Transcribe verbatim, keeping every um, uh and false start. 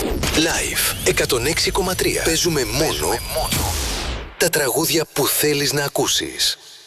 Live εκατόν έξι κόμμα τρία. Παίζουμε μόνο τα τραγούδια που θέλεις να ακούσεις.